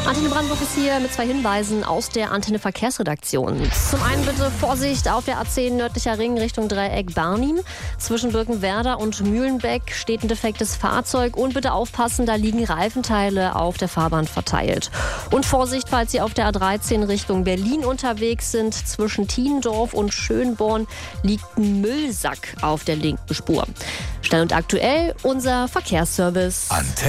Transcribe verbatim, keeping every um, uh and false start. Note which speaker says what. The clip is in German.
Speaker 1: Antenne Brandenburg ist hier mit zwei Hinweisen aus der Antenne Verkehrsredaktion. Zum einen bitte Vorsicht auf der A zehn nördlicher Ring Richtung Dreieck Barnim. Zwischen Birkenwerder und Mühlenbeck steht ein defektes Fahrzeug. Und bitte aufpassen, da liegen Reifenteile auf der Fahrbahn verteilt. Und Vorsicht, falls Sie auf der A dreizehn Richtung Berlin unterwegs sind. Zwischen Tiendorf und Schönborn liegt ein Müllsack auf der linken Spur. Schnell und aktuell unser Verkehrsservice.
Speaker 2: Antenne